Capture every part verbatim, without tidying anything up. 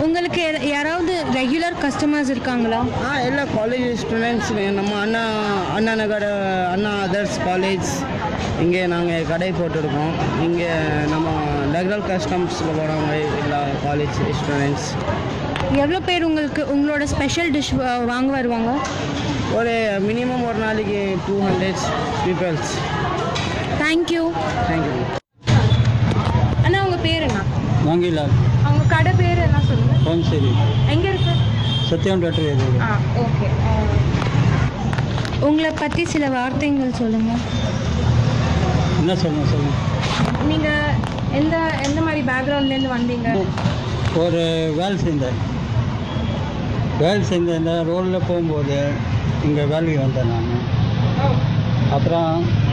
உங்களுக்கு யாராவது regular customers இருக்காங்களா? ஆ எல்லா காலேஜ் ஸ்டூடெண்ட்ஸ் நம்ம அண்ணா அண்ணா நகர் அண்ணா அதர்ஸ் காலேஜ் இங்கே நாங்கள் கடை போட்டிருக்கோம். இங்கே நம்ம ரெகுலர் கஸ்டமர்ஸில் போகிறவங்க எல்லா காலேஜ் ஸ்டூடெண்ட்ஸ். எவ்வளோ பேர் உங்களுக்கு உங்களோட ஸ்பெஷல் டிஷ் வாங்க வருவாங்க? ஒரு மினிமம் ஒரு நாளைக்கு two hundred peoples. Thank you. Thank you. அண்ணா உங்கள் பேர் என்ன? வாங்கிலால். அவங்க கடை பேர் என்ன சொல்லுங்கள்? ஹோம் சரி. எங்கே இருக்கு? சத்யம் தேட்டர் எது? ஆ ஓகே. உங்களை பற்றி சில வார்த்தைகள் சொல்லுங்கள். என்ன சொல்லணும் சொல்லுங்கள். நீங்கள் எந்த எந்த மாதிரி பேக்ரவுண்ட்லேருந்து வந்தீங்க? ஒரு வேலை செஞ்சேன் வேலை செஞ்சேன் ரோடில் போகும்போது இங்கே வேலைக்கு வந்தேன் நான். அப்புறம்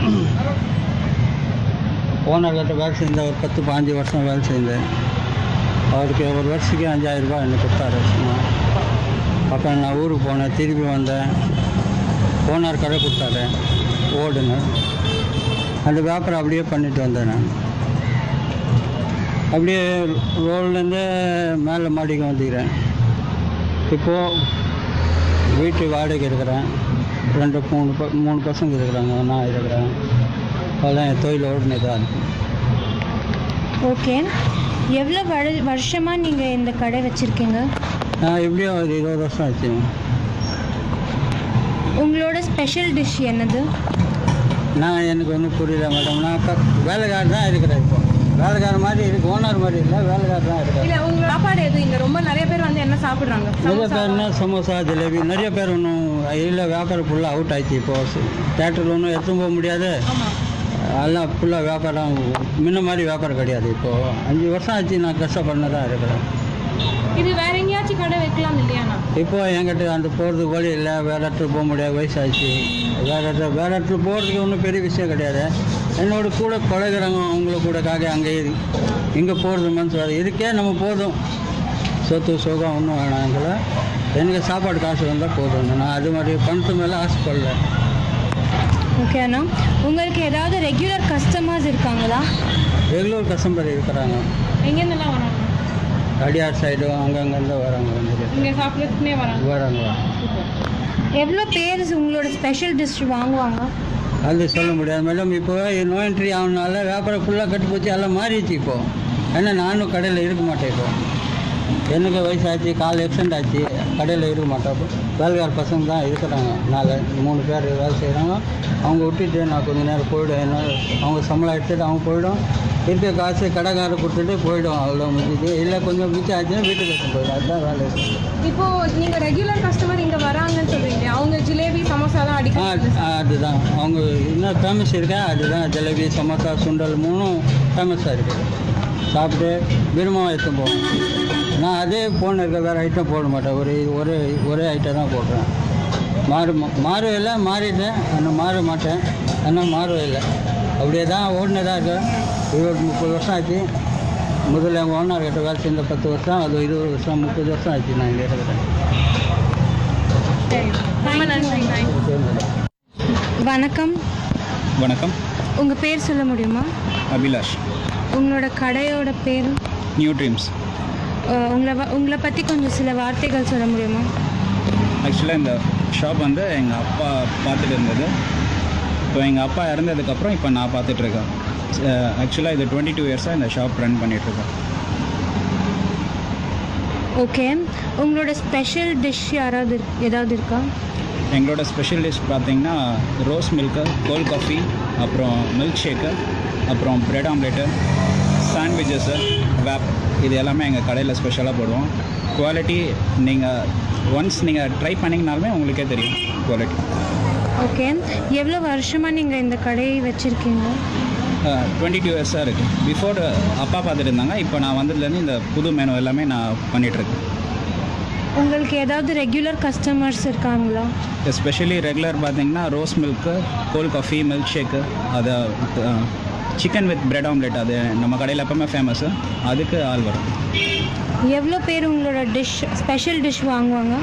ஓனர்கிட்ட வேலை செஞ்சேன். ஒரு பத்து பாஞ்சு வருஷம் வேலை செஞ்சேன். அவருக்கு ஒரு வருஷத்துக்கு அஞ்சாயிரம் ரூபாய் எனக்கு கொடுத்தாரு வருஷமா. அப்புறம் நான் ஊருக்கு போனேன். திருப்பி வந்தேன். ஓனர் கடை கொடுத்தாரு ஓடுங்க. அந்த வியாபாரம் அப்படியே பண்ணிட்டு வந்தேன் நான். அப்படியே ரோட்லேருந்து மேலே மாடிக்கு வந்துக்கிறேன். இப்போது வீட்டு வாடகை இருக்கிறேன். ரெண்டு மூணு ப மூணு பசங்க இருக்கிறாங்க. நான் இருக்கிறேன். அதெல்லாம் என் தொழில் ஓடுனே தான் இருக்கும். ஓகே. எவ்வளோ வரு வருஷமாக நீங்கள் இந்த கடை வச்சுருக்கீங்க? நான் எப்படியும் ஒரு இருபது வருஷம் ஆச்சு. உங்களோட ஸ்பெஷல் டிஷ் என்னது? நான் எனக்கு ஒன்றும் புரியல மேடம். நான் இப்போ வேலைக்காரர் தான் இருக்கிறேன். இப்போ வேலைக்கார மாதிரி இருக்கு. ஓனர் மாதிரி இல்லை, வேலைக்காரர் தான் இருக்கிறேன். இல்லை உங்கள் சாப்பாடு எது இங்கே ரொம்ப நிறைய பேர் வந்து என்ன சாப்பிட்றாங்க? நிறைய பேர்னா சமோசா ஜிலேபி நிறைய பேர் ஒன்றும் இல்லை. வியாபாரம் ஃபுல்லாக அவுட் ஆயிடுச்சு. இப்போது தேட்டரில் ஒன்றும் எடுத்துன்னு போக முடியாது. எல்லாம் ஃபுல்லாக வியாபாரம் முன்ன மாதிரி வியாபாரம் கிடையாது. இப்போது அஞ்சு வருஷம் ஆச்சு நான் கஷ்டப்படதான் இருக்கிறேன். இது வேற எங்கேயாச்சும் கடை வைக்கலாம் இல்லையாண்ணா? இப்போ என்கிட்ட அந்த போகிறதுக்கு வழி இல்லை. வேறு இடத்துல போக முடியாது. வயசாச்சு. வேறு இடத்துல வேறு இடத்துல போகிறதுக்கு ஒன்றும் பெரிய விஷயம் கிடையாது. என்னோட கூட பழகிறவங்க அவங்கள கூட காக அங்கே இங்கே போகிறது மனசு வராது. இதுக்கே நம்ம போதும். சொத்து சுகம் ஒன்றும் வேணாம். எங்களை எனக்கு சாப்பாடு காசு வந்தால் போதும். நான் அது மாதிரி பணத்து மேலே ஆசைப்படல. ஓகே அண்ணா. உங்களுக்கு ஏதாவது ரெகுலர் கஸ்டமர்ஸ் இருக்காங்களா? ரெகுலர் கஸ்டமர் இருக்கிறாங்க. எங்கேருந்துலாம் வராங்க? அடியார் சைடும் அங்கங்கேருந்து வராங்க. வந்து இங்கே சாப்பிட்றதுக்குனே வராங்க வராங்க. எவ்வளோ பேர் உங்களோட ஸ்பெஷல் டிஷ் வாங்குவாங்க? அது சொல்ல முடியாது மேடம். இப்போ நோய் என்ட்ரி ஆகுனால வியாபாரம் ஃபுல்லாக கட்டு போச்சு. எல்லாம் மாறிடுச்சு. இப்போது ஏன்னா நானும் கடையில் இருக்க மாட்டேன். இப்போ எனக்கு வயசாச்சு. கால் எக்ஸ்டெண்ட் ஆச்சு. கடையில் இருக்க மாட்டேன். வேலைக்கார பசங்க தான் இருக்கிறாங்க. நாலு மூணு பேர் வேலை செய்கிறாங்க. அவங்க விட்டுட்டு நான் கொஞ்சம் நேரம் போய்டும். என்ன அவங்க சம்பளம் எடுத்துகிட்டு அவங்க போய்டும். இருக்க காசு கடைக்காரர் கொடுத்துட்டு போய்டும். அவ்வளோ முடிஞ்சுது. இல்லை கொஞ்சம் மிச்சம் ஆச்சுன்னா வீட்டுக்கு எடுத்து போய்டும். அதுதான் வேலை. இப்போது நீங்கள் ரெகுலர் கஸ்டமர் இங்கே வராங்கன்னு சொல்கிறீங்க. அவங்க ஜிலேபி சமோசா தான் அடிக்க. ஆ அதுதான் அவங்க இன்னும் ஃபேமஸ் இருக்கா. அதுதான் ஜிலேபி சமோசா சுண்டல் மூணும் ஃபேமஸாக இருக்குது. சாப்பிட்டு விரும்பமாக எடுத்து போவேன். நான் அதே ஃபோன் இருக்க வேறு ஐட்டம் போட மாட்டேன். ஒரு ஒரே ஒரே ஐட்டம் தான் போடுறேன். மாறு மாறவே இல்லை. மாறிட்டேன். ஆனால் மாற மாட்டேன். ஆனால் மாறவே இல்லை. அப்படியே தான் ஓடினதாக இருக்கேன். இருபது முப்பது வருஷம் ஆச்சு. முதல்ல எங்கள் ஓனர்கிட்ட வேலை செஞ்ச பத்து வருஷம். அது இருபது வருஷம் முப்பது வருஷம் ஆச்சு நான் இங்கே இருக்கிறேன். வணக்கம். வணக்கம். உங்கள் பேர் சொல்ல முடியுமா? அபிலாஷ். உங்களோட கடையோட பேர்? New dreams. உங்களை உங்களை பற்றி கொஞ்சம் சில வார்த்தைகள் சொல்ல முடியுமா? ஆக்சுவலாக இந்த ஷாப் வந்து எங்கள் அப்பா பார்த்துட்டு இருந்தது. இப்போ எங்கள் அப்பா இறந்ததுக்கப்புறம் இப்போ நான் பார்த்துட்ருக்கேன். ஆக்சுவலாக இது டுவெண்ட்டி டூ இயர்ஸாக இந்த ஷாப் ரன் பண்ணிகிட்ருக்கேன். ஓகே. உங்களோட ஸ்பெஷல் டிஷ் யாராவது ஏதாவது இருக்கா? எங்களோட ஸ்பெஷல் டிஷ் பார்த்திங்கன்னா ரோஸ் மில்க்கு, கோல்ட் காஃபி, அப்புறம் மில்க் ஷேக்கு, அப்புறம் ப்ரெட் ஆம்லேட்டு, சாண்ட்விச்சஸ்ஸு, வேப், இது எல்லாமே எங்கள் கடையில் ஸ்பெஷலாக போடுவோம். குவாலிட்டி நீங்கள் ஒன்ஸ் நீங்கள் ட்ரை பண்ணிங்கனாலுமே உங்களுக்கே தெரியும் குவாலிட்டி. ஓகே. எவ்வளோ வருஷமாக நீங்கள் இந்த கடையை வச்சுருக்கீங்க? டுவெண்ட்டி டூ இயர்ஸாக இருக்குது. பிஃபோர் அப்பா பார்த்துட்டு இருந்தாங்க. இப்போ நான் வந்ததுலேருந்து இந்த புது மெனு எல்லாமே நான் பண்ணிகிட்ருக்கேன். உங்களுக்கு ஏதாவது ரெகுலர் கஸ்டமர்ஸ் இருக்காங்களா? எஸ்பெஷலி ரெகுலர் பார்த்தீங்கன்னா rose milk, cold coffee, milk shake, அதை சிக்கன் வித் பிரெட் ஆம்லெட், அது நம்ம கடையில் எப்போவுமே ஃபேமஸ்ஸு. அதுக்கு ஆள் வரும். எவ்வளோ பேர் உங்களோட டிஷ் ஸ்பெஷல் டிஷ் வாங்குவாங்க?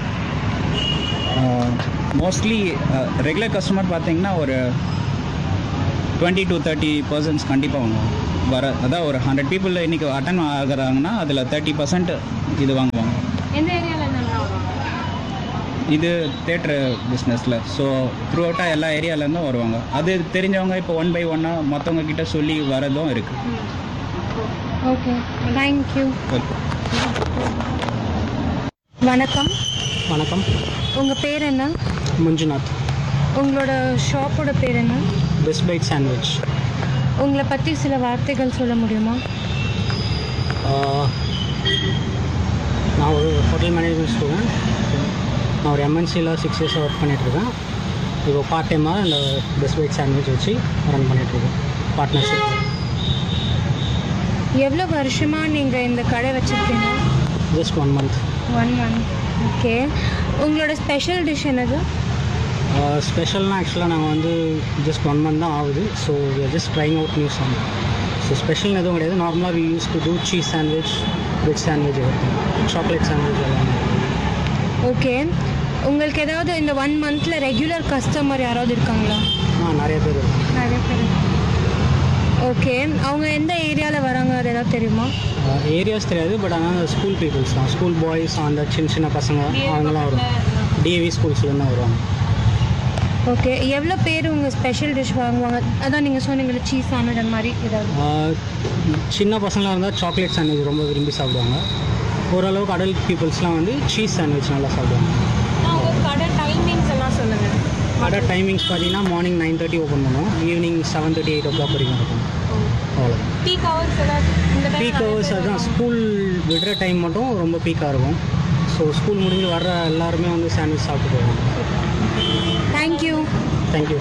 மோஸ்ட்லி ரெகுலர் கஸ்டமர் பார்த்தீங்கன்னா ஒரு டுவெண்ட்டி டு தேர்ட்டி பர்சன்ட்ஸ் கண்டிப்பாக வாங்குவாங்க. வர அதான் ஒரு ஹண்ட்ரட் பீப்புள் இன்றைக்கி அட்டன் ஆகுறாங்கன்னா அதில் தேர்ட்டி பர்சன்ட் இது வாங்குவாங்க. எந்த ஏரியாவில் நல்லா இது தேட்டர் பிஸ்னஸில் ஸோ த்ரூ அவுட்டாக எல்லா ஏரியாவிலேருந்தும் வருவாங்க. அது தெரிஞ்சவங்க இப்போ ஒன் பை ஒன்னாக மற்றவங்க கிட்ட சொல்லி வரதும் இருக்குது. Okay, thank you. வணக்கம். வணக்கம். உங்கள் பேர் என்ன? மஞ்சுநாத். உங்களோட ஷாப்போட பேர் என்ன? Best byte sandwich. உங்களை பற்றி சில வார்த்தைகள் சொல்ல முடியுமா? நான் ஒரு ஹோட்டல் மேனேஜ்மெண்ட் ஸ்டூடெண்ட். நான் ஒரு எம்என்சியில் சிக்ஸ் இயர்ஸாக ஒர்க் பண்ணிகிட்ருக்கேன். இப்போ பார்ட் டைமாக இந்த பெஸ்ட் பைட் சாண்ட்விச் வச்சு ரன் பண்ணிகிட்ருக்கேன் பார்ட்னர்ஷிப். எவ்வளோ வருஷமாக நீங்கள் இந்த கடை வச்சுருக்கீங்க? Just one month. One month. Okay. உங்களோட ஸ்பெஷல் டிஷ் என்னது? ஸ்பெஷல்னால் ஆக்சுவலாக நாங்கள் வந்து ஜஸ்ட் ஒன் மந்த் தான் ஆகுது. So we are just trying out new song. So ஸ்பெஷல்னு எதுவும் கிடையாது. நார்மலாக we use to two cheese sandwich, bread sandwich, chocolate sandwich எல்லாமே. ஓகே. உங்களுக்கு ஏதாவது இந்த ஒன் மந்தில் ரெகுலர் கஸ்டமர் யாராவது இருக்காங்களா? ஆ, நிறைய பேர் இருக்காங்க. நிறைய பேர். ஓகே. அவங்க எந்த ஏரியாவில் வராங்க அது ஏதாவது தெரியுமா? ஏரியாஸ் தெரியாது, பட் ஆனால் ஸ்கூல் பீப்புள்ஸ் தான். ஸ்கூல் பாய்ஸ், அந்த சின்ன சின்ன பசங்க அவங்களாம் வருவாங்க. டிஏவி ஸ்கூல்ஸ்லேருந்து வருவாங்க. ஓகே. எவ்வளோ பேர் உங்கள் ஸ்பெஷல் டிஷ் வாங்குவாங்க? அதான் நீங்கள் சொன்னீங்களே சீஸ் சாண்ட்விச் அந்த மாதிரி ஏதாவது. சின்ன பசங்களாக இருந்தால் சாக்லேட் சாண்ட்விச் ரொம்ப விரும்பி சாப்பிடுவாங்க. ஓரளவுக்கு அடல்ட் பீப்புள்ஸ்லாம் வந்து சீஸ் சாண்ட்விச் நல்லா சாப்பிடுவாங்க. உங்கள் கடை டைமிங்ஸ் எல்லாம் சொல்லுங்கள். கடை டைமிங்ஸ் பார்த்தீங்கன்னா மார்னிங் நைன் தேர்ட்டி ஓப்பன் பண்ணுவோம். ஈவினிங் செவன் தேர்ட்டி எயிட் ஓ கிளாக் வரைக்கும் இருக்கும். அவ்வளோ. பீக் ஹவர்ஸ் ஏதாவது? பீக் ஹவர்ஸ் அதுதான் ஸ்கூல் விடுற டைம் மட்டும் ரொம்ப பீக்காக இருக்கும். ஸோ ஸ்கூல் முடிஞ்சு வர்ற எல்லாருமே வந்து சாண்ட்விச் சாப்பிட்டு போவாங்க. தேங்க்யூ. தேங்க்யூ.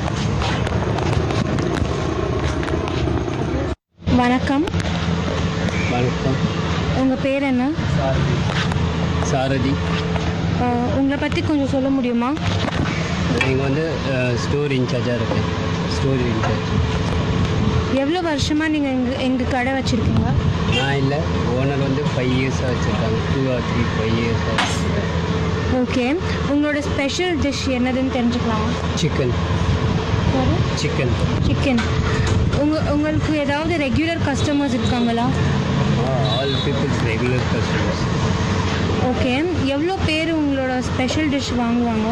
வணக்கம். வணக்கம். உங்கள் பேர் என்ன? சாரதி. சாரதி. உங்களை பற்றி கொஞ்சம் சொல்ல முடியுமா? நீங்கள் வந்து ஸ்டோர் இன்சார்ஜாக இருக்கேன். Store incharge. எவ்வளோ வருஷமாக நீங்கள் எங்கள் எங்கள் கடை வச்சுருக்கீங்க? நான் இல்லை, ஓனர் வந்து ஃபைவ் இயர்ஸாக வச்சுருக்காங்க. டூ ஆர் த்ரீ ஃபைவ் இயர்ஸாக வச்சுருக்கேன். ஓகே. உங்களோட ஸ்பெஷல் டிஷ் என்னதுன்னு தெரிஞ்சுக்கலாமா? சிக்கன். சிக்கன். சிக்கன். உங்கள் உங்களுக்கு ஏதாவது ரெகுலர் கஸ்டமர்ஸ் இருக்காங்களா? All peoples regular customers. Okay. எவ்வளோ பேர் உங்களோட ஸ்பெஷல் டிஷ் வாங்குவாங்க?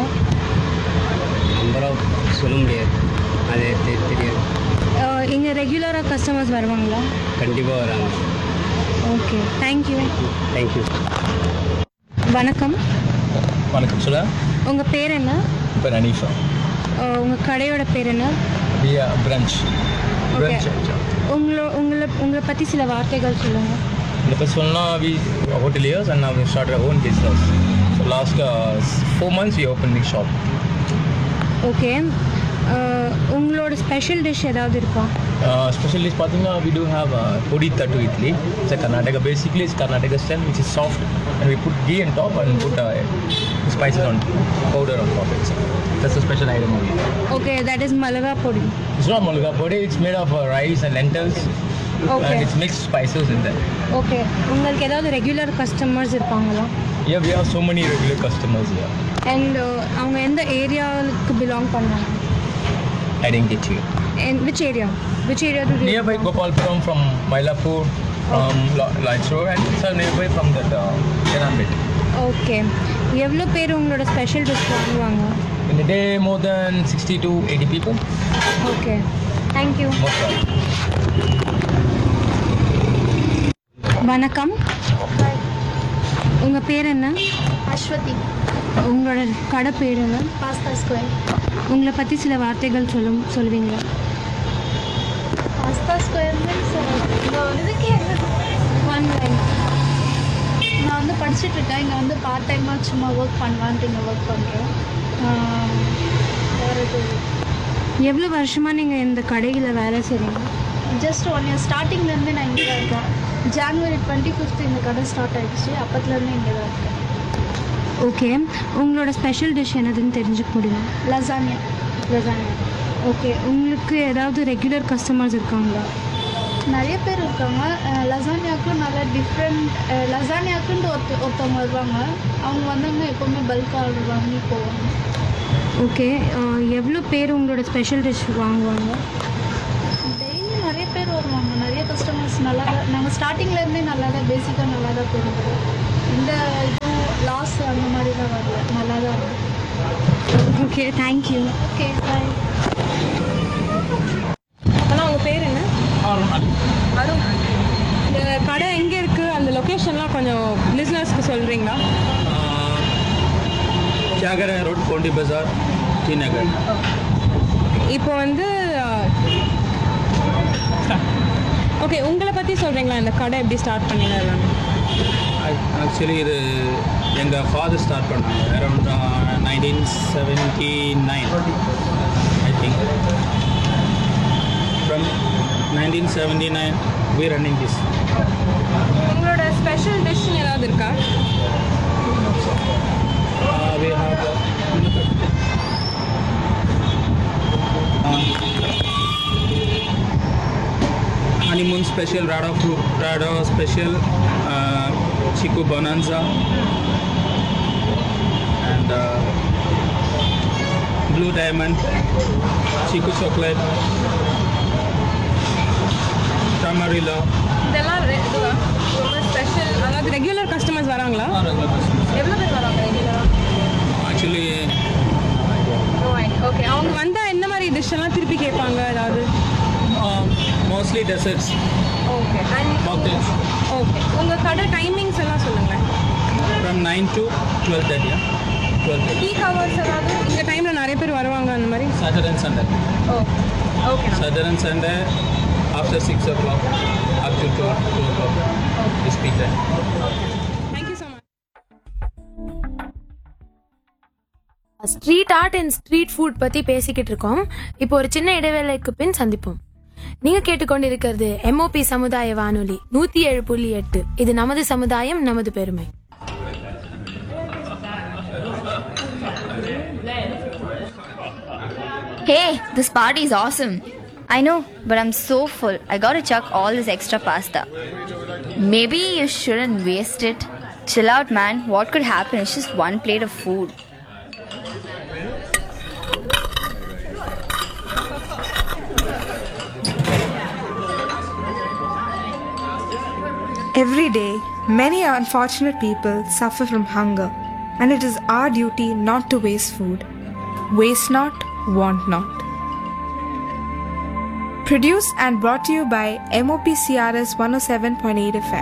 நம்பராக சொல்ல முடியாது, அது தெ- தெரியாது. இங்கே ரெகுலராக கஸ்டமர்ஸ் வருவாங்களா? கண்டிப்பாக வராங்க. Okay, thank you. தேங்க்யூ. வணக்கம். வணக்கம். சொல்ல உங்கள் பேர் என்ன? இப்போ அனீஃபா. உங்கள் கடையோட பேர் என்ன? வியா பிரஞ்ச். ஓகே. உங்களோ உங்களை உங்களை பற்றி சில வார்த்தைகள் சொல்லுங்கள். இந்த பற்றி சொன்னால் we ஹோட்டலியர்ஸ் and we started our own business. So last uh, four months we opened the shop. Okay. உங்களோட ஸ்பெஷல் டிஷ் ஏதாவது இருக்கா? Uh, special dish பார்த்தீங்கன்னா we do have uh, podi tattu idli. It's a Karnataka. Basically it's Karnataka style which is soft and we put ghee on top and put uh, spices on powder on top. It's, that's a special item only. Okay, that is மிளகா பொடி. It's not mulga podi. It's made of uh, rice and lentils. Okay. And it's mixed spices in there. Okay. உங்களுக்கு ஏதாவது regular customers இருப்பாங்களா? Yeah, we have so many regular customers here. And அவங்க எந்த ஏரியாவுக்கு belong பண்ணுவாங்க? I didn't get you. And which area? Which area do you Nearby Gopalpuram from Mylapore, from La- Lights Road, and it's uh, nearby from that uh, Yenambet. Okay. எவ்வளோ பேர் உங்களோட special dish வாங்குவாங்க? In a day, more than sixty to eighty people. Okay, thank you. Most of them. வணக்கம். உங்கள் பேர் என்ன? அஸ்வதி. உங்களோட கடை பேர் என்ன? Pasta square. உங்களை பற்றி சில வார்த்தைகள் சொல்லும் சொல்லுவீங்களா? பாஸ்தா ஸ்கொயர் மீன்ஸ் இதுக்கே ஒன் லைன். நான் வந்து படிச்சுட்டு இருக்கேன். இங்கே வந்து பார்ட் டைமாக சும்மா ஒர்க் பண்ணலான்ட்டு இங்கே ஒர்க் பண்ணுறேன். வேறு இது எவ்வளோ வருஷமாக நீங்கள் இந்த கடையில் வேலை செய்கிறீங்க? ஜஸ்ட் ஒன் இயர் ஸ்டார்டிங்லேருந்து நான் இங்கே தான் இருக்கேன். ஜான்வரி டுவெண்ட்டி ஃபிஃப்த் இந்த கடை ஸ்டார்ட் ஆகிடுச்சு. அப்பத்துலேருந்து இங்கே தான் இருக்கேன். ஓகே. உங்களோட ஸ்பெஷல் டிஷ் என்னதுன்னு தெரிஞ்சுக்க முடியுமா? லசானியா. லசானியா. ஓகே. உங்களுக்கு ஏதாவது ரெகுலர் கஸ்டமர்ஸ் இருக்காங்களா? நிறைய பேர் இருக்காங்க. லசானியாவுக்கும் நல்லா டிஃப்ரெண்ட் லசானியாவுக்குன்ட்டு ஒருத்த ஒருத்தவங்க வருவாங்க. அவங்க வந்தாங்கன்னா எப்போவுமே பல்க் ஆர்டர் வாங்கி போவாங்க. ஓகே. எவ்வளோ பேர் உங்களோட ஸ்பெஷல் டிஷ் வாங்குவாங்க? டெய்லி நிறைய பேர் வருவாங்க. நிறைய கஸ்டமர்ஸ் நல்லா தான் நாங்கள் ஸ்டார்டிங்லேருந்தே நல்லா தான் பேசிக்காக நல்லா தான் போகிறோம். இந்த இதுவும் ஓகே தேங்க்யூ. Okay bye. ஆனால் உங்கள் பேர் என்ன? அருண். இந்த கடை எங்கே இருக்குது, அந்த லொக்கேஷன்லாம் கொஞ்சம் லிஸ்னர்ஸ்க்கு சொல்கிறீங்களா? தியாகராய ரோட், கோண்டி பஜார், டி நகர். இப்போ வந்து ஓகே உங்களை பற்றி சொல்கிறீங்களா, இந்த கடை எப்படி ஸ்டார்ட் பண்ணீங்க எல்லாமே? ஆக்சுவலி இது எங்கள் ஃபாதர் ஸ்டார்ட் பண்ணாங்க around nineteen seventy nine I think. From nineteen seventy nine we running this. உங்களோட ஸ்பெஷல் டிஷ் ஏதாவது இருக்கா? We have honeymoon special, Rado fruit, Rado special, uh, Chico Bonanza, and uh, Blue Diamond, Chico chocolate, Tamarillo. இதெல்லாம் ரெ- இதுவா? ரொம்ப special, அதாவது regular customers வராங்களா? எவ்வளோ பேர் வராங்க ரெகுலராக? Actually, ஓகே அவங்க வந்தால் என்ன மாதிரி டிஷ் எல்லாம் திருப்பி கேட்பாங்க ஏதாவது? uh, mostly desserts, okay and cocktails, okay உங்கள் கடை டைமிங்ஸ் எல்லாம் சொல்லுங்களேன். from nine to twelve thirty. Yeah? twelve thirty. Peak hours ஏதாவது இந்த டைமில் நிறைய பேர் வருவாங்க அந்த மாதிரி? Saturday and Sunday. Okay okay Saturday and Sunday after six o'clock up to two, two o'clock is peak time. Thank you so much. Street art and street food பற்றி பேசிக்கிட்டு இருக்கோம். இப்போ ஒரு சின்ன இடைவேளைக்கு பின் சந்திப்போம். நீங்கள் கேட்டுக்கொண்டிருக்கிறது எம்ஓபி சமுதாய வானொலி நூற்றி ஏழு புள்ளி எட்டு. இது நமது சமுதாயம், நமது பெருமை. Hey, this party is awesome. I know, but I'm so full. I gotta chuck all this extra pasta. Maybe you shouldn't waste it. Chill out, man. What could happen? It's just one plate of food. Every day, many unfortunate people suffer from hunger, and it is our duty not to waste food. Waste not, want not. Produced and brought to you by M O P C R S one oh seven point eight F M.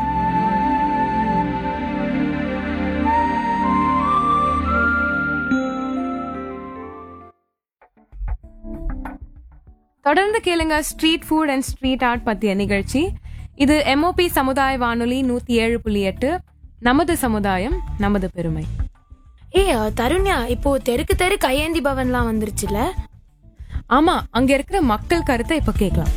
தொடர்ந்து கேளுங்க street food and street art பற்றிய நிகழ்ச்சி. இது MOP சமுதாய வானொலி நூற்றி ஏழு புள்ளி எட்டு. நமது சமுதாயம், நமது பெருமை. ஏ தருண்யா, இப்போ தெருக்கு தெரு கையேந்தி பவன்லாம் வந்துருச்சுல? ஆமா, அங்க இருக்கிற மக்கள் கருத்தை இப்ப கேட்கலாம்.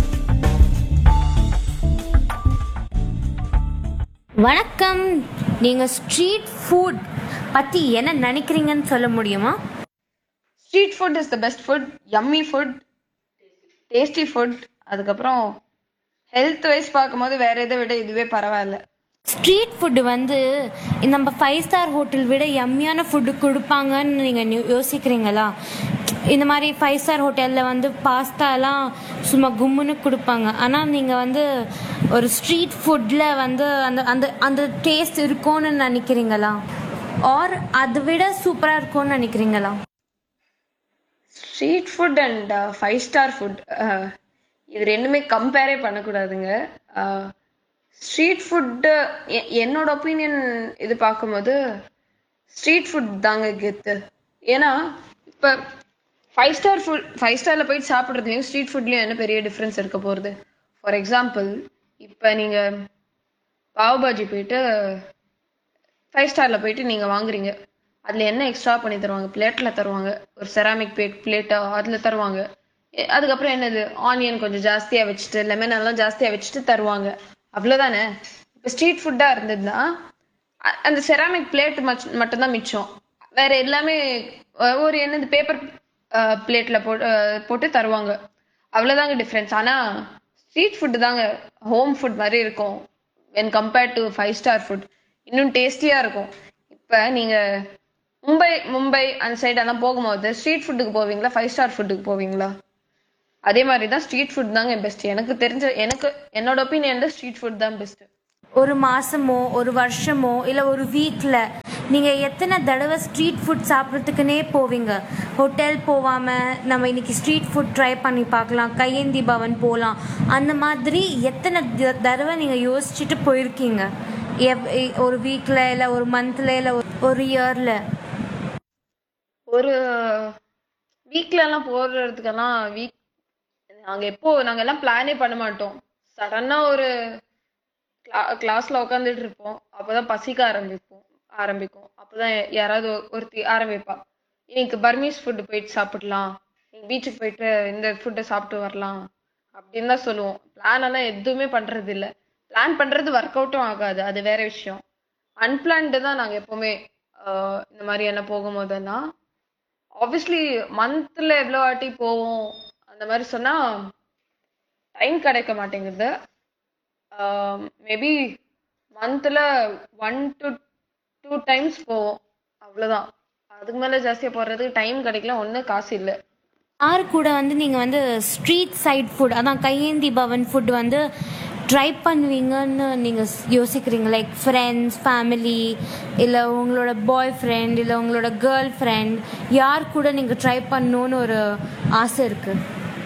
வணக்கம். நீங்க ஸ்ட்ரீட் ஃபுட் பத்தி என்ன நினைக்கிறீங்கன்னு சொல்ல முடியுமா? Street food is the best food, yummy food, tasty food. அதுக்கப்புறம் ஹெல்த் வைஸ் பார்க்கும்போது வேற எதை விட இதுவே பரவாயில்ல. ஸ்ட்ரீட் ஃபுட்டு வந்து நம்ம ஃபைவ் ஸ்டார் ஹோட்டல் விட யம்மியான ஃபுட்டு கொடுப்பாங்கன்னு நீங்கள் யோசிக்கிறீங்களா? இந்த மாதிரி ஃபைவ் ஸ்டார் ஹோட்டலில் வந்து பாஸ்தாலாம் சும்மா கும்முன்னு கொடுப்பாங்க. ஆனால் நீங்கள் வந்து ஒரு ஸ்ட்ரீட் ஃபுட்டில் வந்து அந்த அந்த அந்த டேஸ்ட் இருக்கும்னு நினைக்கிறீங்களா? ஆர் அதை விட சூப்பராக இருக்கும்னு நினைக்கிறீங்களா? Street food and five star food இது ரெண்டுமே கம்பேரே பண்ணக்கூடாதுங்க. ஸ்ட்ரீட் ஃபுட்டு என்னோட ஒப்பீனியன் இது பார்க்கும்போது ஸ்ட்ரீட் ஃபுட் தாங்க கெத்து. ஏன்னா இப்போ ஃபைவ் ஸ்டார் ஃபுட் ஃபைவ் ஸ்டாரில் போயிட்டு சாப்பிட்றதுலையும் ஸ்ட்ரீட் ஃபுட்லேயும் என்ன பெரிய டிஃப்ரென்ஸ் இருக்க போகிறது? ஃபார் எக்ஸாம்பிள், இப்போ நீங்கள் பாவ்பாஜி போயிட்டு ஃபைவ் ஸ்டாரில் போயிட்டு நீங்கள் வாங்குறீங்க, அதில் என்ன எக்ஸ்ட்ரா பண்ணி தருவாங்க? பிளேட்டில் தருவாங்க, ஒரு செராமிக் பிளேட் பிளேட்டாக அதில் தருவாங்க. அதுக்கப்புறம் என்னது, ஆனியன் கொஞ்சம் ஜாஸ்தியாக வச்சுட்டு லெமன் எல்லாம் ஜாஸ்தியாக வச்சுட்டு தருவாங்க, அவ்வளோதானே. இப்போ ஸ்ட்ரீட் ஃபுட்டாக இருந்ததுன்னா அந்த செராமிக் பிளேட் மச் மட்டும்தான் மிச்சம், வேற எல்லாமே ஒரு என்னது பேப்பர் பிளேட்டில் போட்டு போட்டு தருவாங்க, அவ்வளோதாங்க டிஃப்ரென்ஸ். ஆனால் ஸ்ட்ரீட் ஃபுட்டு தாங்க ஹோம் ஃபுட் மாதிரி இருக்கும் when compared to five star food. இன்னும் டேஸ்டியாக இருக்கும். இப்போ நீங்கள் மும்பை மும்பை அந்த சைடெல்லாம் போகும்போது ஸ்ட்ரீட் ஃபுட்டுக்கு போவீங்களா, ஃபைவ் ஸ்டார் ஃபுட்டுக்கு போவீங்களா? அதே மாதிரி தான் ஸ்ட்ரீட் ஃபுட் தாங்க பெஸ்ட். எனக்கு தெரிஞ்ச எனக்கு என்னோட ஒப்பீனியன்ல ஸ்ட்ரீட் ஃபுட் தான் பெஸ்ட். ஒரு மாசமோ ஒரு வருஷமோ இல்லை ஒரு வீக்கில் நீங்கள் எத்தனை தடவை ஸ்ட்ரீட் ஃபுட் சாப்பிட்றதுக்குன்னே போவீங்க? ஹோட்டல் போகாமல் நம்ம இன்னைக்கு ஸ்ட்ரீட் ஃபுட் ட்ரை பண்ணி பார்க்கலாம், கையேந்தி பவன் போகலாம், அந்த மாதிரி எத்தனை த- தடவை நீங்கள் யோசிச்சுட்டு போயிருக்கீங்க? எவ் ஒரு வீக்கில் இல்லை ஒரு மந்தில் இல்லை ஒரு இயரில்? ஒரு வீக்லலாம் போடுறதுக்கெல்லாம் வீக் நாங்கள் எப்போ நாங்கள் எல்லாம் பிளானே பண்ண மாட்டோம். சடனாக ஒரு கிளா கிளாஸில் உட்காந்துட்டு இருப்போம். அப்போ தான் பசிக்க ஆரம்பிப்போம் ஆரம்பிக்கும் அப்போ தான் யாராவது ஒ- ஒருத்தி ஆரம்பிப்பா, இன்னைக்கு பர்மீஸ் ஃபுட்டு போயிட்டு சாப்பிடலாம், இன்னைக்கு பீச்சுக்கு போயிட்டு இந்த ஃபுட்டை சாப்பிட்டு வரலாம் அப்படின்னு தான் சொல்லுவோம். பிளான் எல்லாம் எதுவுமே பண்ணுறது இல்லை. பிளான் பண்ணுறது ஒர்க் அவுட்டும் ஆகாது, அது வேற விஷயம். அன்பிளான்டு தான் நாங்கள் எப்போவுமே ஆஹ் இந்த மாதிரி என்ன போகும்போதெல்லாம் ஆப்வியஸ்லி மந்த்தில் எவ்வளோ வாட்டி போவோம் அந்த மாதிரி சொன்னால் டைம் கிடைக்க மாட்டேங்குது. மேபி மந்தில் ஒன் டு டூ டைம்ஸ் போவோம், அவ்வளோதான். அதுக்கு மேலே ஜாஸ்தியாக போடுறதுக்கு டைம் கிடைக்கல, ஒன்றும் காசு இல்லை. யார் கூட வந்து நீங்கள் வந்து ஸ்ட்ரீட் சைட் ஃபுட், அதான் கையேந்தி பவன் ஃபுட் வந்து ட்ரை பண்ணுவீங்கன்னு நீங்கள் யோசிக்கிறீங்க? லைக் ஃப்ரெண்ட்ஸ், ஃபேமிலி, இல்லை உங்களோட பாய் ஃப்ரெண்ட், இல்லை உங்களோட கேர்ள் ஃப்ரெண்ட், யார் கூட நீங்கள் ட்ரை பண்ணணுன்னு ஒரு ஆசை இருக்குது?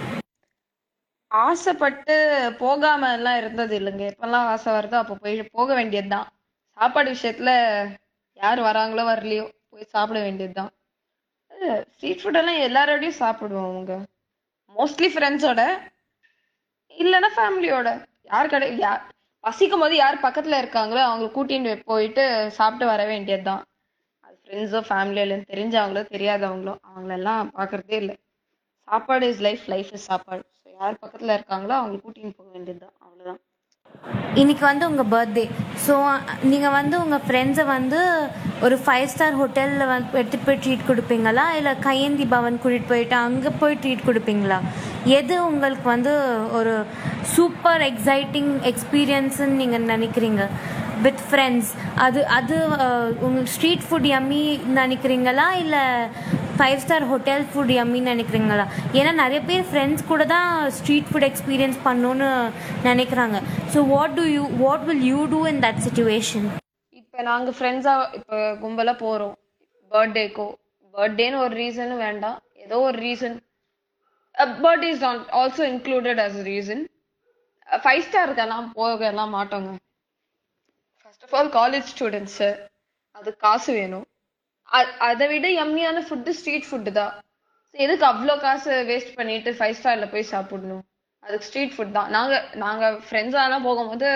ஆசைப்பட்டு போகாம எல்லாம் இருந்தது இல்லைங்க. எப்பெல்லாம் ஆசை வருதோ அப்போ போய் போக வேண்டியது தான். சாப்பாடு விஷயத்துல யார் வராங்களோ வரலையோ போய் சாப்பிட வேண்டியது தான். ஸ்ட்ரீட் ஃபுட்டெல்லாம் எல்லாரோடையும் சாப்பிடுவோம். அவங்க மோஸ்ட்லி ஃப்ரெண்ட்ஸோட இல்லைன்னா ஃபேமிலியோட. யார் கடை யார் பசிக்கும் போது யார் பக்கத்தில் இருக்காங்களோ அவங்களை கூட்டிட்டு போயிட்டு சாப்பிட்டு வர வேண்டியது தான். அது ஃப்ரெண்ட்ஸோ ஃபேமிலியோ இல்லைன்னு தெரிஞ்சவங்களோ தெரியாதவங்களோ அவங்களெல்லாம் பார்க்குறதே இல்லை. சாப்பாடு இஸ் லைஃப், லைஃப் இஸ் சாப்பாடு. ஸோ யார் பக்கத்தில் இருக்காங்களோ அவங்களை கூட்டின்னு போக வேண்டியது தான், அவ்வளோதான். இன்னைக்கு வந்து உங்கள் பர்த்டே, ஸோ நீங்கள் வந்து உங்கள் ஃப்ரெண்ட்ஸை வந்து ஒரு ஃபைவ் ஸ்டார் ஹோட்டலில் வந்து எடுத்துகிட்டு போய் ட்ரீட் கொடுப்பீங்களா, இல்லை கையேந்தி பவன் கூட்டிகிட்டு போயிட்டு அங்கே போய் ட்ரீட் கொடுப்பீங்களா? எது உங்களுக்கு வந்து ஒரு சூப்பர் எக்ஸைட்டிங் எக்ஸ்பீரியன்ஸுன்னு நீங்கள் நினைக்கிறீங்க வித் ஃப்ரெண்ட்ஸ்? அது அது அஹ், உங்களுக்கு ஸ்ட்ரீட் ஃபுட் யம்மி நினைக்கிறீங்களா, இல்லை ஃபைவ் ஸ்டார் ஹோட்டல் ஃபுட் யம்மின்னு நினைக்கிறீங்களா? ஏன்னா நிறைய பேர் ஃப்ரெண்ட்ஸ் கூட தான் ஸ்ட்ரீட் ஃபுட் எக்ஸ்பீரியன்ஸ் பண்ணணுன்னு நினைக்கிறாங்க. So what to you what will you two in that situation? இப்போ நாங்கள் ஃப்ரெண்ட்ஸாக இப்போ கும்பலாக போகிறோம் பர்த்டேக்கோ, பர்த்டேன்னு ஒரு ரீசனும் வேண்டாம், ஏதோ ஒரு reason, birthday is also included as reason. Five ஸ்டாருக்கெல்லாம் போகலாம் மாட்டோங்க. First of all college students, அது காசு வேணும். அ- அதை விட யம்மியான ஃபுட்டு ஸ்ட்ரீட் ஃபுட்டு தான். So, எதுக்கு அவ்வளோ காசு வேஸ்ட் பண்ணிட்டு ஃபைவ் ஸ்டாரில் போய் சாப்பிடணும்? அதுக்கு ஸ்ட்ரீட் ஃபுட் தான். நாங்கள் நாங்கள் ஃப்ரெண்ட்ஸாலாம் போகும்போது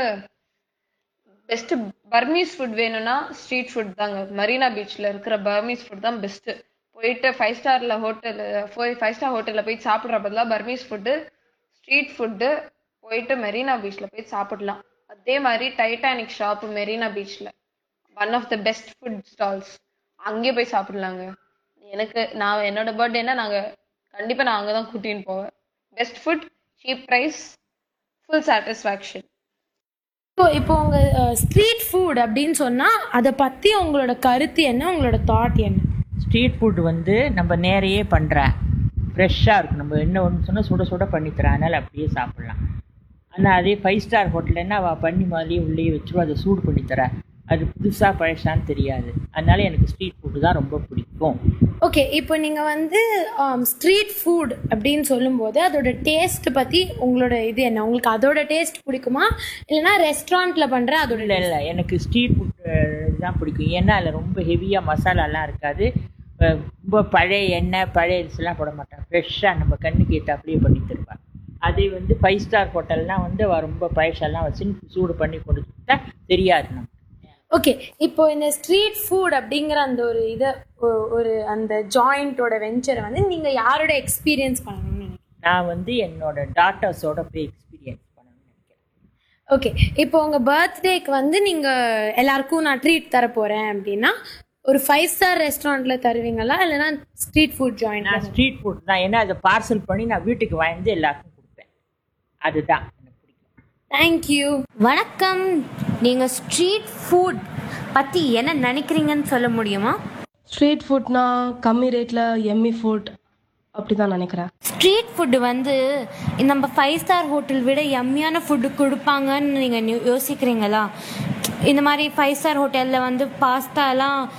பெஸ்ட்டு பர்மீஸ் ஃபுட் வேணும்னா ஸ்ட்ரீட் ஃபுட் தாங்க. மரீனா பீச்சில் இருக்கிற பர்மீஸ் ஃபுட் தான் பெஸ்ட்டு. போயிட்டு ஃபைவ் ஸ்டாரில் ஹோட்டலு போய் ஃபைவ் ஸ்டார் ஹோட்டலில் போய் சாப்பிட்ற பதிலாக பர்மீஸ் ஃபுட்டு ஸ்ட்ரீட் ஃபுட்டு போயிட்டு மெரினா பீச்சில் போய் சாப்பிடலாம். அதே மாதிரி டைட்டானிக் ஷாப்பு மெரினா பீச்சில் one of the best food stalls, அங்கே போய் சாப்பிடலாங்க. எனக்கு நான் என்னோட பர்த்டேனா நாங்கள் கண்டிப்பாக நான் அங்கே தான் கூட்டின்னு போவேன். Best food, cheap price, full satisfaction. இப்போ இப்போ உங்கள் ஸ்ட்ரீட் ஃபுட் அப்படின்னு சொன்னால் அதை பற்றி உங்களோட கருத்து என்ன, உங்களோட தாட் என்ன? ஸ்ட்ரீட் ஃபுட் வந்து நம்ம நேரையே பண்ணுறேன், ஃப்ரெஷ்ஷாக இருக்கும். நம்ம என்ன ஒன்று சொன்னால் சுட சுட பண்ணித்தரேன், அதனால் அப்படியே சாப்பிட்லாம். ஆனால் அதே ஃபைவ் ஸ்டார் ஹோட்டல்னா அவள் பண்ணி மாதிரியே உள்ளே வச்சுருவா, அதை சூடு பண்ணித்தரேன். அது புதுசாக பழசான்னு தெரியாது. அதனால எனக்கு ஸ்ட்ரீட் ஃபுட்டு தான் ரொம்ப பிடிக்கும். ஓகே, இப்போ நீங்கள் வந்து ஸ்ட்ரீட் ஃபுட் அப்படின்னு சொல்லும்போது அதோட டேஸ்ட் பற்றி உங்களோட இது என்ன? உங்களுக்கு அதோட டேஸ்ட் பிடிக்குமா, இல்லைன்னா ரெஸ்டாரண்ட்டில் பண்ணுற அதோட? இல்லை இல்லை எனக்கு ஸ்ட்ரீட் ஃபுட்டு தான் பிடிக்கும். ஏன்னா அதில் ரொம்ப ஹெவியாக மசாலாலாம் இருக்காது, ரொம்ப பழைய எண்ணெய் பழைய அரிசிலாம் போட மாட்டாங்க, ஃப்ரெஷ்ஷாக நம்ம கண்ணுக்கு ஏற்றாப்புலேயே பண்ணி தருவாங்க. அதே வந்து ஃபைவ் ஸ்டார் ஹோட்டல்னால் வந்து அவ ரொம்ப பழசெல்லாம் வச்சு சூடு பண்ணி கொண்டு கொடுத்தா தெரியாது நம்ம. ஓகே, இப்போ இந்த ஸ்ட்ரீட் ஃபுட் அப்படிங்கிற அந்த ஒரு இதை ஒ- ஒரு அந்த ஜாயிண்ட்டோட வெஞ்சரை வந்து நீங்கள் யாரோட எக்ஸ்பீரியன்ஸ் பண்ணணும்னு நினைக்கிறீங்க? நான் வந்து என்னோட டாட்டர்ஸோட போய் எக்ஸ்பீரியன்ஸ் பண்ணணும்னு நினைக்கிறேன். ஓகே, இப்போ உங்கள் பர்த்டேக்கு வந்து நீங்கள் எல்லாருக்கும் நான் ட்ரீட் தர போகிறேன் அப்படின்னா ஒரு ஃபைவ் ஸ்டார் ரெஸ்டாரண்ட்டில் தருவீங்களா, இல்லைன்னா ஸ்ட்ரீட் ஃபுட் ஜாயிண்ட்? நான் ஸ்ட்ரீட் ஃபுட் தான். ஏன்னா அதை பார்சல் பண்ணி நான் வீட்டுக்கு வாங்கி எல்லாருக்கும் கொடுப்பேன். அதுதான் எனக்கு பிடிக்கும். தேங்க்யூ. வணக்கம், நீங்கள் ஸ்ட்ரீட் ஃபுட் பற்றி என்ன நினைக்கிறீங்கன்னு சொல்ல முடியுமா? ஸ்ட்ரீட் ஃபுட்னா கம்மி ரேட்டில் எம்மி ஃபுட் அப்படி தான் நினைக்கிறேன். ஸ்ட்ரீட் ஃபுட்டு வந்து நம்ம ஃபைவ் ஸ்டார் ஹோட்டல் விட யம்மியான ஃபுட்டு கொடுப்பாங்கன்னு நீங்கள் யோசிக்கிறீங்களா? இந்த மாதிரி ஃபைவ் ஸ்டார் ஹோட்டலில் வந்து பாஸ்தாலாம்